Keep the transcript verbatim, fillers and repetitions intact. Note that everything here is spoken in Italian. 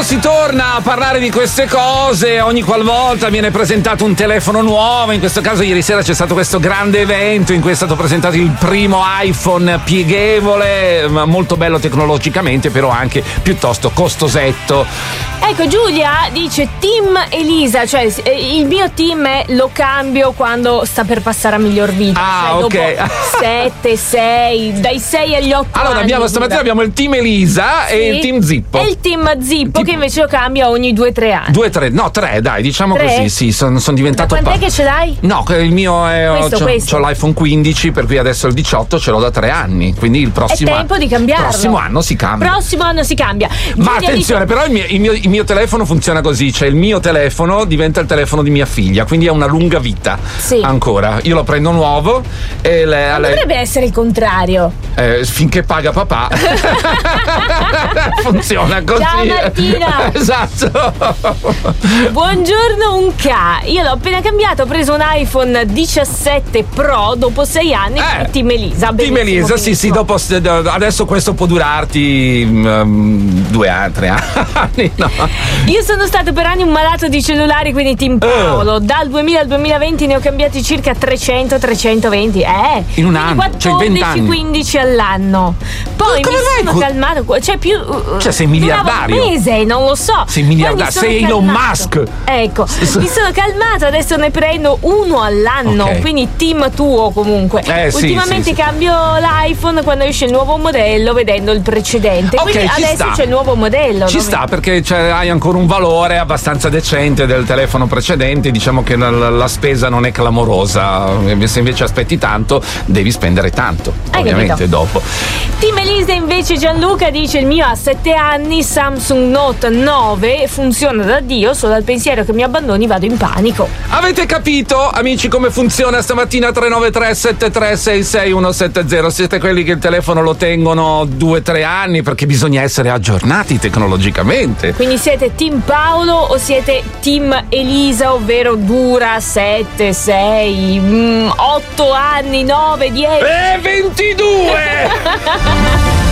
si torna a parlare di queste cose ogni qualvolta viene presentato un telefono nuovo. In questo caso ieri sera c'è stato questo grande evento in cui è stato presentato il primo iPhone pieghevole, molto bello tecnologicamente, però anche piuttosto costosetto. Ecco, Giulia dice Team Elisa, cioè il mio team è lo cambio quando sta per passare a miglior vita. Ah, cioè, ok. sette, sei, dai sei agli otto Allora anni. abbiamo stamattina abbiamo il team Elisa, sì, e il team Zippo. E il team Zippo Tipo... che invece lo cambia ogni due tre anni. Due, tre, no, tre, dai, diciamo tre? così, sì, sono son diventato. Da quant'è pa- che ce l'hai? No, il mio è. Questo, c'ho, questo. c'ho l'iPhone quindici, per cui adesso il diciotto ce l'ho da tre anni. Quindi il prossimo È tempo anno, di cambiarlo. prossimo anno si cambia. Prossimo anno si cambia. Ma Giulia attenzione, dice... però il mio, il, mio, il mio telefono funziona così, cioè il mio telefono diventa il telefono di mia figlia, quindi ha una lunga vita. Sì. Ancora. Io lo prendo nuovo e lei, Non lei dovrebbe essere il contrario. eh, finché paga papà funziona così. Ciao Martina. Esatto. Buongiorno un K. Io l'ho appena cambiato, ho preso un iPhone diciassette Pro dopo sei anni. Eh, Team Elisa. Team Elisa, sì, sì, dopo adesso questo può durarti um, due anni, tre anni. No. Io sono stato per anni un malato di cellulari, quindi Team Paolo. Uh. Dal duemila al duemilaventi ne ho cambiati circa trecento trecentoventi. Eh, in un anno, quattordici, cioè venti anni. quindici all'anno. Poi come mi sono co- calmato, cioè più Cioè sei miliardario. Un mese, non lo so. Sei miliardario, sei Elon Musk. Ecco, mi sono calmato, adesso ne prendo uno all'anno, okay. Quindi team tuo comunque. Eh, Ultimamente sì, sì, cambio sì. l'iPhone quando esce il nuovo modello vedendo il precedente. Okay, quindi adesso sta. c'è il nuovo modello. Ci sta perché cioè, hai ancora un valore abbastanza decente del telefono precedente, diciamo che la, la spesa non è clamorosa, se invece aspetti tanto devi spendere tanto, hai ovviamente capito. Dopo. Team Elisa invece Gianluca dice il mio ha sette anni, Samsung Note nove, funziona da Dio, solo al pensiero che mi abbandoni vado in panico. Avete capito, amici, come funziona stamattina? Tre nove tre sette tre sei sei uno sette zero. Siete quelli che il telefono lo tengono due tre anni perché bisogna essere aggiornati tecnologicamente. Quindi siete Team Paolo o siete Team Elisa, ovvero dura sette, sei, otto anni, nove, dieci E ventidue!